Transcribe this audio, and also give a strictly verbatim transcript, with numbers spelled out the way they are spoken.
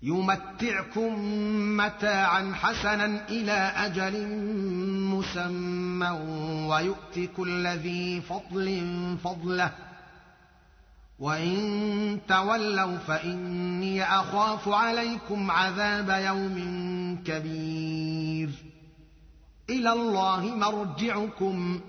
يمتعكم متاعا حسنا إلى أجل مسمى ويؤت كل ذي فضل فضله وإن تولوا فإني أخاف عليكم عذاب يوم كبير. إلى الله مرجعكم